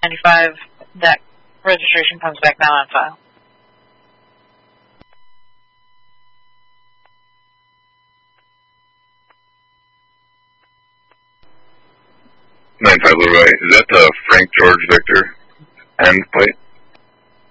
95, that registration comes back now on file. Right. Is that the Frank George Victor end plate?